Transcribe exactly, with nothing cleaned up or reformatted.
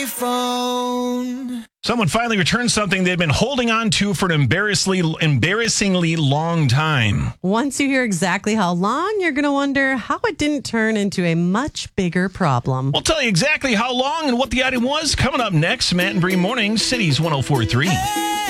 iPhone. Someone finally returned something they'd been holding on to for an embarrassingly, embarrassingly long time. Once you hear exactly how long, you're going to wonder how it didn't turn into a much bigger problem. We'll tell you exactly how long and what the item was coming up next. Matt and Bree Mornings, Cities one oh four point three.